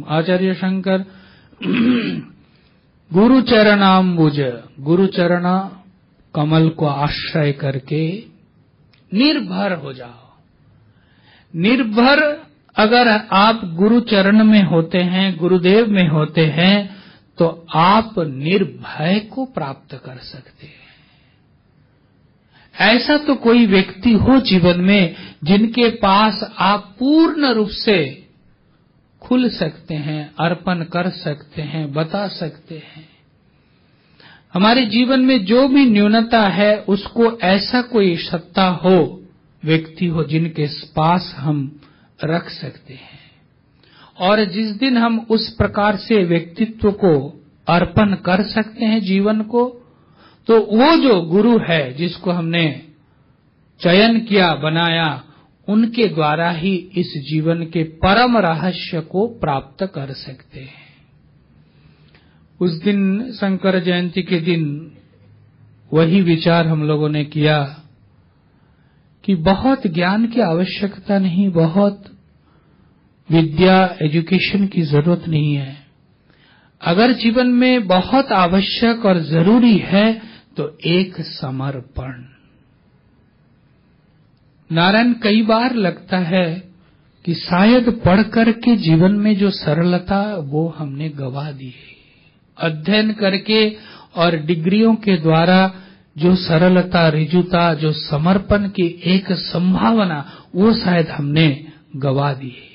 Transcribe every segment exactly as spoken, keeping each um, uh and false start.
आचार्य शंकर गुरु चरणाम्बुज, गुरु चरण कमल को आश्रय करके निर्भर हो जाओ। निर्भर अगर आप गुरु चरण में होते हैं, गुरुदेव में होते हैं, तो आप निर्भय को प्राप्त कर सकते हैं। ऐसा तो कोई व्यक्ति हो जीवन में जिनके पास आप पूर्ण रूप से खुल सकते हैं, अर्पण कर सकते हैं, बता सकते हैं। हमारे जीवन में जो भी न्यूनता है उसको ऐसा कोई सत्ता हो, व्यक्ति हो, जिनके पास हम रख सकते हैं। और जिस दिन हम उस प्रकार से व्यक्तित्व को अर्पण कर सकते हैं जीवन को, तो वो जो गुरु है जिसको हमने चयन किया, बनाया, उनके द्वारा ही इस जीवन के परम रहस्य को प्राप्त कर सकते हैं। उस दिन शंकर जयंती के दिन वही विचार हम लोगों ने किया कि बहुत ज्ञान की आवश्यकता नहीं, बहुत विद्या, एजुकेशन की जरूरत नहीं है। अगर जीवन में बहुत आवश्यक और जरूरी है तो एक समर्पण। नारायण, कई बार लगता है कि शायद पढ़ करके जीवन में जो सरलता वो हमने गवा दी है। अध्ययन करके और डिग्रियों के द्वारा जो सरलता, रिजुता, जो समर्पण की एक संभावना, वो शायद हमने गवा दी है।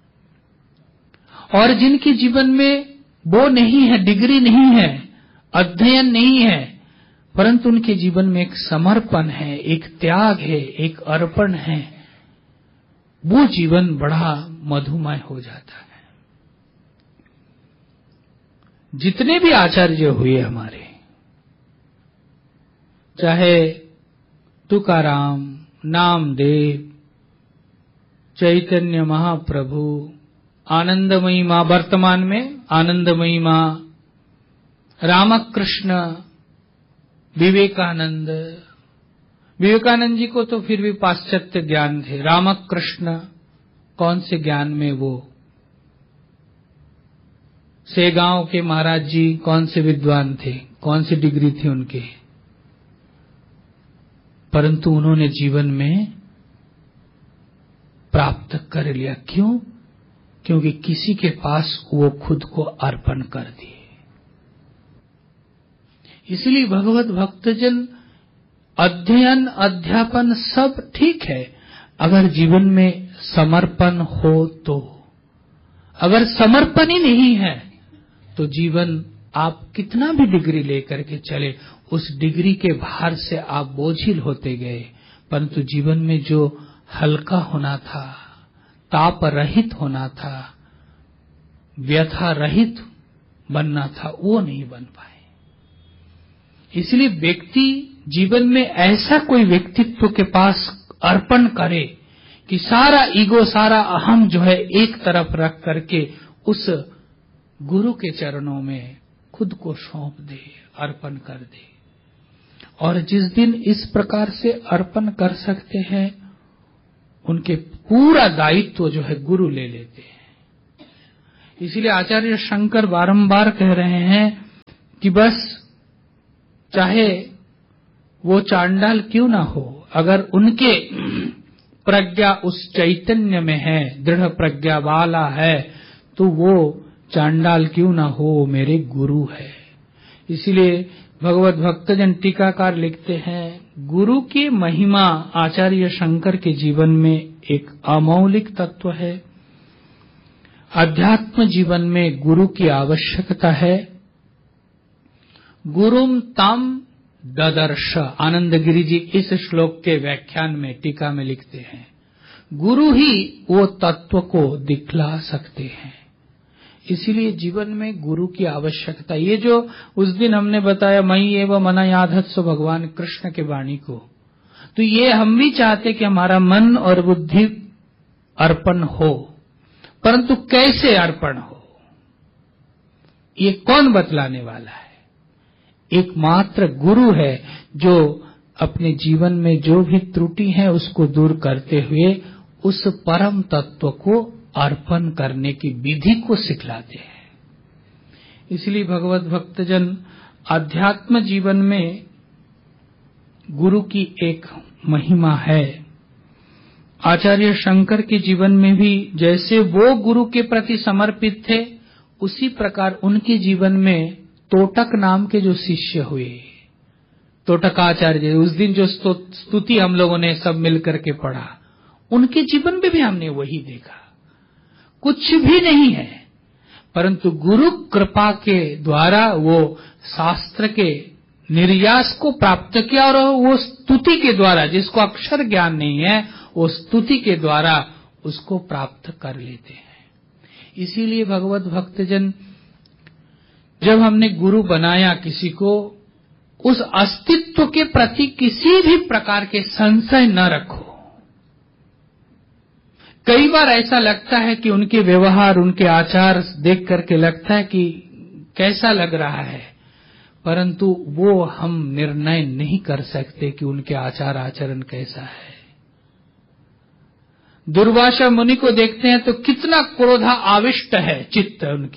और जिनके जीवन में वो नहीं है, डिग्री नहीं है, अध्ययन नहीं है, परंतु उनके जीवन में एक समर्पण है, एक त्याग है, एक अर्पण है, वो जीवन बड़ा मधुमय हो जाता है। जितने भी आचार्य हुए हमारे, चाहे तुकाराम, नामदेव, चैतन्य महाप्रभु, आनंदमयी माँ, वर्तमान में आनंदमयी माँ, रामकृष्ण, विवेकानंद। विवेकानंद जी को तो फिर भी पाश्चात्य ज्ञान थे। रामकृष्ण कौन से ज्ञान में, वो सेगांव के महाराज जी कौन से विद्वान थे, कौन सी डिग्री थी उनके, परंतु उन्होंने जीवन में प्राप्त कर लिया। क्यों? क्योंकि किसी के पास वो खुद को अर्पण कर दिए। इसलिए भगवत भक्तजन, अध्ययन, अध्यापन सब ठीक है, अगर जीवन में समर्पण हो तो। अगर समर्पण ही नहीं है तो जीवन, आप कितना भी डिग्री लेकर के चले, उस डिग्री के भार से आप बोझिल होते गए, परंतु जीवन में जो हल्का होना था, ताप रहित होना था, व्यथा रहित बनना था, वो नहीं बन पाए। इसलिए व्यक्ति जीवन में ऐसा कोई व्यक्तित्व के पास अर्पण करे कि सारा ईगो, सारा अहम जो है एक तरफ रख करके उस गुरु के चरणों में खुद को सौंप दे, अर्पण कर दे। और जिस दिन इस प्रकार से अर्पण कर सकते हैं, उनके पूरा दायित्व जो है गुरु ले लेते हैं। इसलिए आचार्य शंकर बारंबार कह रहे हैं कि बस चाहे वो चांडाल क्यों ना हो, अगर उनके प्रज्ञा उस चैतन्य में है, दृढ़ प्रज्ञा वाला है, तो वो चांडाल क्यों ना हो, मेरे गुरु है। इसलिए भगवत भक्तजन टीकाकार लिखते हैं, गुरु की महिमा आचार्य शंकर के जीवन में एक अमौलिक तत्व है। अध्यात्म जीवन में गुरु की आवश्यकता है। गुरुम तम ददर्श, आनंद गिरि जी इस श्लोक के व्याख्यान में, टीका में लिखते हैं, गुरु ही वो तत्व को दिखला सकते हैं। इसीलिए जीवन में गुरु की आवश्यकता। ये जो उस दिन हमने बताया, मई एवं मना याधत्सो भगवान कृष्ण के वाणी को, तो ये हम भी चाहते कि हमारा मन और बुद्धि अर्पण हो, परंतु कैसे अर्पण हो, ये कौन बतलाने वाला है? एकमात्र गुरु है जो अपने जीवन में जो भी त्रुटि है उसको दूर करते हुए उस परम तत्व को अर्पण करने की विधि को सिखलाते हैं। इसलिए भगवत भक्तजन अध्यात्म जीवन में गुरु की एक महिमा है। आचार्य शंकर के जीवन में भी जैसे वो गुरु के प्रति समर्पित थे, उसी प्रकार उनके जीवन में तोटक नाम के जो शिष्य हुए, तोटकाचार्य, उस दिन जो स्तुति हम लोगों ने सब मिलकर के पढ़ा, उनके जीवन में भी हमने वही देखा। कुछ भी नहीं है, परंतु गुरु कृपा के द्वारा वो शास्त्र के निर्यास को प्राप्त किया, और वो स्तुति के द्वारा, जिसको अक्षर ज्ञान नहीं है, वो स्तुति के द्वारा उसको प्राप्त कर लेते हैं। इसीलिए भगवत भक्तजन, जब हमने गुरु बनाया किसी को, उस अस्तित्व के प्रति किसी भी प्रकार के संशय न रखो। कई बार ऐसा लगता है कि उनके व्यवहार, उनके आचार देख करके लगता है कि कैसा लग रहा है, परंतु वो हम निर्णय नहीं कर सकते कि उनके आचार आचरण कैसा है। दुर्वासा मुनि को देखते हैं तो कितना क्रोधा आविष्ट है चित्त उनके,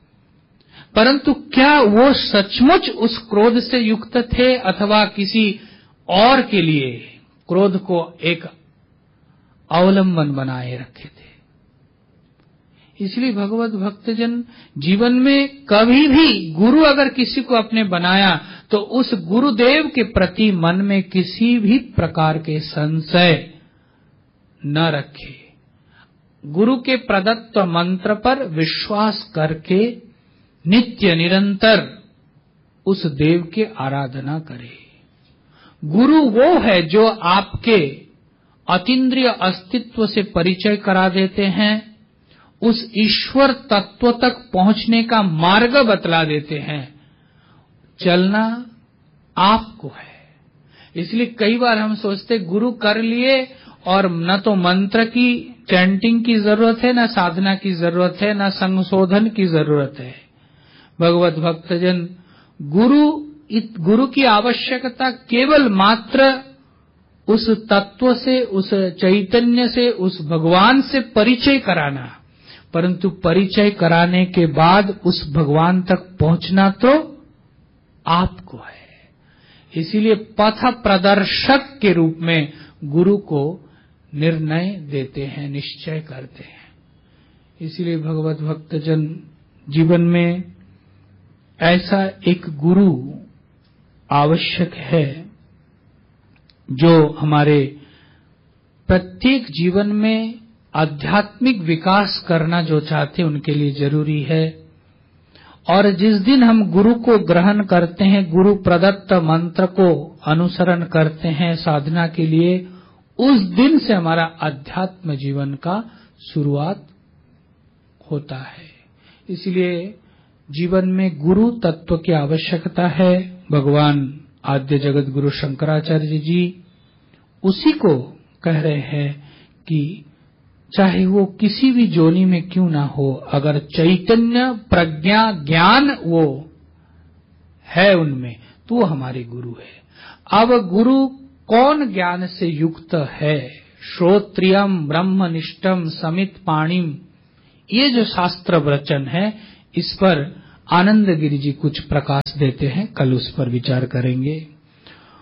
परंतु क्या वो सचमुच उस क्रोध से युक्त थे अथवा किसी और के लिए क्रोध को एक अवलंबन बनाए रखे थे। इसलिए भगवत भक्तजन जीवन में कभी भी गुरु अगर किसी को अपने बनाया तो उस गुरुदेव के प्रति मन में किसी भी प्रकार के संशय न रखे। गुरु के प्रदत्त मंत्र पर विश्वास करके नित्य निरंतर उस देव की आराधना करे। गुरु वो है जो आपके अतीन्द्रिय अस्तित्व से परिचय करा देते हैं, उस ईश्वर तत्व तक पहुंचने का मार्ग बतला देते हैं। चलना आपको है। इसलिए कई बार हम सोचते गुरु कर लिए और न तो मंत्र की चैंटिंग की जरूरत है, न साधना की जरूरत है, न संशोधन की जरूरत है। भगवत भक्तजन, गुरु गुरु की आवश्यकता केवल मात्र उस तत्व से, उस चैतन्य से, उस भगवान से परिचय कराना, परंतु परिचय कराने के बाद उस भगवान तक पहुंचना तो आपको है। इसीलिए पथ प्रदर्शक के रूप में गुरु को निर्णय देते हैं, निश्चय करते हैं। इसीलिए भगवत भक्तजन जीवन में ऐसा एक गुरु आवश्यक है जो हमारे प्रत्येक जीवन में आध्यात्मिक विकास करना जो चाहते हैं उनके लिए जरूरी है। और जिस दिन हम गुरु को ग्रहण करते हैं, गुरु प्रदत्त मंत्र को अनुसरण करते हैं साधना के लिए, उस दिन से हमारा अध्यात्म जीवन का शुरुआत होता है। इसलिए जीवन में गुरु तत्व की आवश्यकता है। भगवान आद्य जगत गुरु शंकराचार्य जी उसी को कह रहे हैं कि चाहे वो किसी भी जोनी में क्यों ना हो, अगर चैतन्य प्रज्ञा ज्ञान वो है उनमें, तो वो हमारे गुरु है। अब गुरु कौन ज्ञान से युक्त है? श्रोत्रियम ब्रह्मनिष्ठम समित पाणिम, ये जो शास्त्र वचन है, इस पर आनंद गिरि जी कुछ प्रकाश देते हैं। कल उस पर विचार करेंगे।